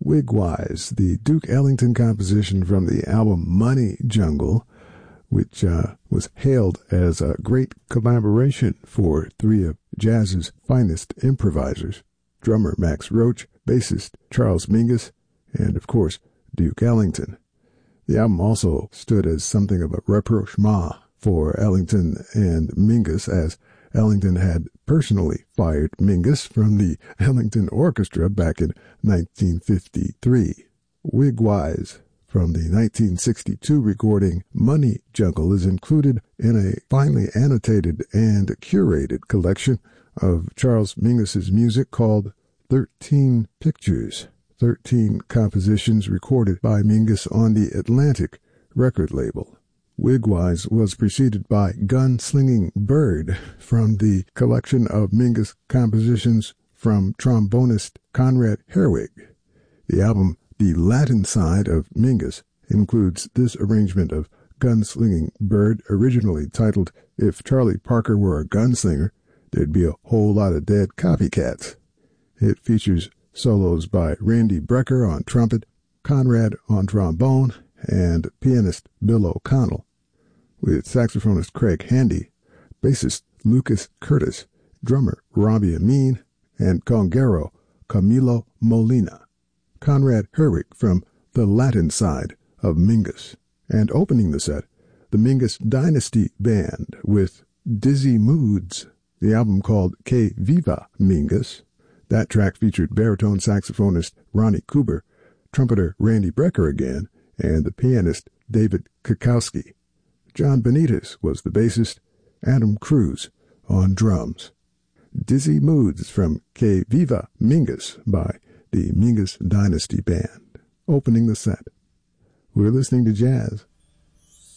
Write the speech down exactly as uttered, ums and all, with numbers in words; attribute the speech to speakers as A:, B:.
A: Wigwise, the Duke Ellington composition from the album Money Jungle, which uh, was hailed as a great collaboration for three of jazz's finest improvisers, drummer Max Roach, bassist Charles Mingus, and, of course, Duke Ellington. The album also stood as something of a rapprochement for Ellington and Mingus, as Ellington had personally fired Mingus from the Ellington Orchestra back in nineteen fifty-three. Wigwise from the nineteen sixty-two recording Money Jungle is included in a finely annotated and curated collection of Charles Mingus's music called thirteen Pictures, thirteen compositions recorded by Mingus on the Atlantic record label. Wigwise was preceded by Gun-Slinging Bird from the collection of Mingus compositions from trombonist Conrad Herwig. The album The Latin Side of Mingus includes this arrangement of Gun-Slinging Bird, originally titled If Charlie Parker Were a Gunslinger, There'd Be a Whole Lot of Dead Copycats. It features solos by Randy Brecker on trumpet, Conrad on trombone, and pianist Bill O'Connell, with saxophonist Craig Handy, bassist Lucas Curtis, drummer Robbie Amin, and conguero Camilo Molina. Conrad Herwig from the Latin Side of Mingus. And opening the set, the Mingus Dynasty Band with Dizzy Moods, the album called Que Viva Mingus. That track featured baritone saxophonist Ronnie Cooper, trumpeter Randy Brecker again, and the pianist David Kukowski. John Benitez was the bassist, Adam Cruz on drums. Dizzy Moods from Que Viva Mingus by the Mingus Dynasty Band, opening the set. We're listening to jazz